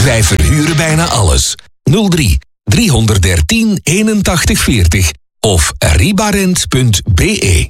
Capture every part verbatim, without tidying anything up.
Wij verhuren bijna alles. nul drie driehonderddertien eenentachtig veertig of ribarent punt be.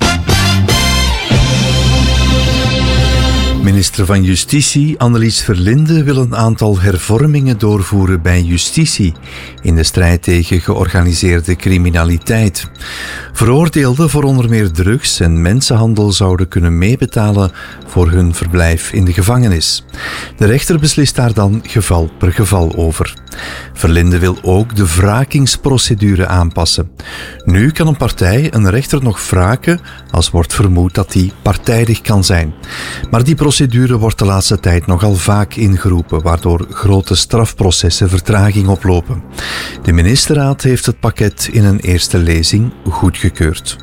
Minister van Justitie Annelies Verlinde wil een aantal hervormingen doorvoeren bij justitie in de strijd tegen georganiseerde criminaliteit. Veroordeelden voor onder meer drugs en mensenhandel zouden kunnen meebetalen voor hun verblijf in de gevangenis. De rechter beslist daar dan geval per geval over. Verlinde wil ook de wrakingsprocedure aanpassen. Nu kan een partij een rechter nog wraken als wordt vermoed dat die partijdig kan zijn. Maar die procedure wordt de laatste tijd nogal vaak ingeroepen, waardoor grote strafprocessen vertraging oplopen. De ministerraad heeft het pakket in een eerste lezing goedgekeurd.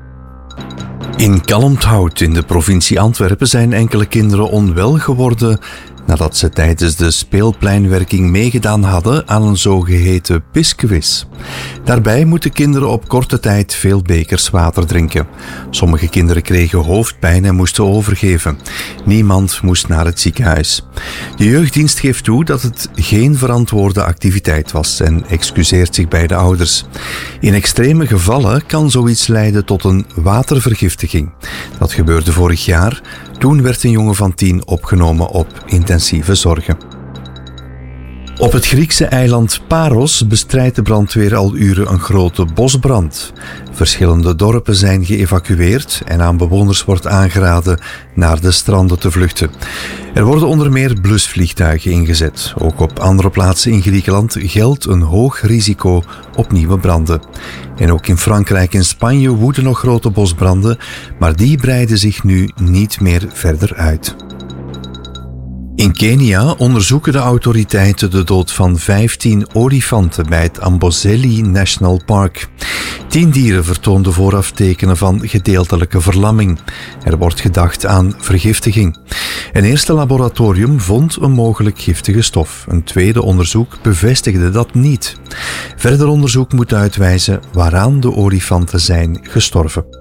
In Kalmthout in de provincie Antwerpen zijn enkele kinderen onwel geworden nadat ze tijdens de speelpleinwerking meegedaan hadden aan een zogeheten pisquiz. Daarbij moeten kinderen op korte tijd veel bekers water drinken. Sommige kinderen kregen hoofdpijn en moesten overgeven. Niemand moest naar het ziekenhuis. De jeugddienst geeft toe dat het geen verantwoorde activiteit was en excuseert zich bij de ouders. In extreme gevallen kan zoiets leiden tot een watervergiftiging. Dat gebeurde vorig jaar. Toen werd een jongen van tien opgenomen op intensieve zorgen. Op het Griekse eiland Paros bestrijdt de brandweer al uren een grote bosbrand. Verschillende dorpen zijn geëvacueerd en aan bewoners wordt aangeraden naar de stranden te vluchten. Er worden onder meer blusvliegtuigen ingezet. Ook op andere plaatsen in Griekenland geldt een hoog risico op nieuwe branden. En ook in Frankrijk en Spanje woeden nog grote bosbranden, maar die breiden zich nu niet meer verder uit. In Kenia onderzoeken de autoriteiten de dood van vijftien olifanten bij het Amboseli National Park. Tien dieren vertoonden vooraf tekenen van gedeeltelijke verlamming. Er wordt gedacht aan vergiftiging. Een eerste laboratorium vond een mogelijk giftige stof. Een tweede onderzoek bevestigde dat niet. Verder onderzoek moet uitwijzen waaraan de olifanten zijn gestorven.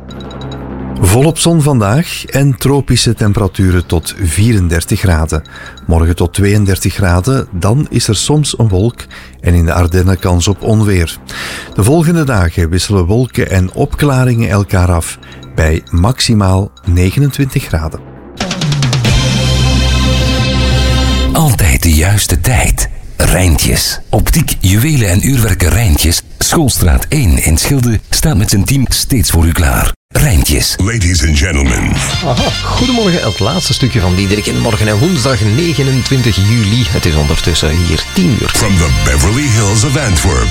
Volop zon vandaag en tropische temperaturen tot vierendertig graden. Morgen tot tweeëndertig graden, dan is er soms een wolk en in de Ardennen kans op onweer. De volgende dagen wisselen wolken en opklaringen elkaar af bij maximaal negenentwintig graden. Altijd de juiste tijd. Rijntjes. Optiek, juwelen en uurwerken Rijntjes. Schoolstraat één in Schilde staat met zijn team steeds voor u klaar. Rijntjes. Ladies and gentlemen. Aha, goedemorgen, het laatste stukje van Diederik. En morgen en woensdag negenentwintig juli. Het is ondertussen hier tien uur. From the Beverly Hills of Antwerp.